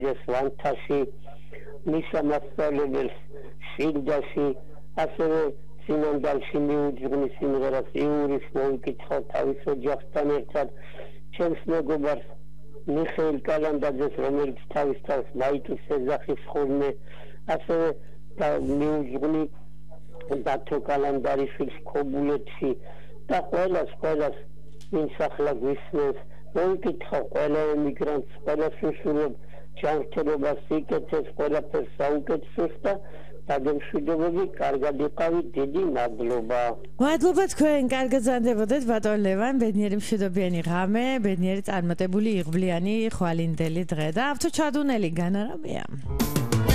ვანთაში მისა მასწავლებელს შილდაში ასევე სინამდვილეში მიუძღვნის სიმღერას იურის მოვიკითხო თავის ოჯახთან ერთად ჩემს მეგობარს მიხეილ კალანდაძეს რომელიც თავის თავს მაიტუს ეძახის ხოლმე ასევე მიუძღვნი დათო კალანდარიშვილს ქობულეთში და ყველას ვინც ახლა გვისმენს მოვიკითხო ყველა ემიგრანტს ყველას ვუსურვებ ჯანმრთელობას სიკეთეს ყველაფერს საუკეთესოს და დაგემშვიდობები კარგად იყავით დიდი მადლობა მადლობა თქვენ კარგად ზანდებოდეთ ბატონ ლევან ბედნიერი მშვიდობიანი ღამე ბედნიერი წარმატებული იღბლიანი ხვალინდელი დღე და ავთო ჩადუნელი განარამია